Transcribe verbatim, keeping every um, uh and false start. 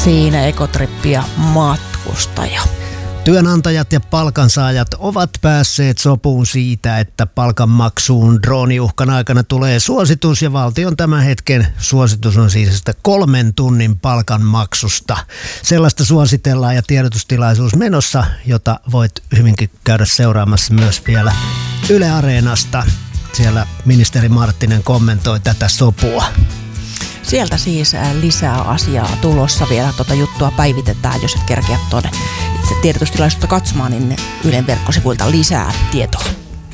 Siinä Ekotrippi ja matkustaja. Työnantajat ja palkansaajat ovat päässeet sopuun siitä, että palkanmaksuun drooniuhkan aikana tulee suositus, ja valtion tämän hetken suositus on siis sitä kolmen tunnin palkanmaksusta. Sellaista suositellaan ja tiedotustilaisuus menossa, jota voit hyvinkin käydä seuraamassa myös vielä Yle Areenasta. Siellä ministeri Marttinen kommentoi tätä sopua. Sieltä siis lisää asiaa tulossa, vielä tuota juttua päivitetään, jos et kerkeä tuonne itse tiedotustilaisuutta katsomaan, niin Ylen verkkosivuilta lisää tietoa.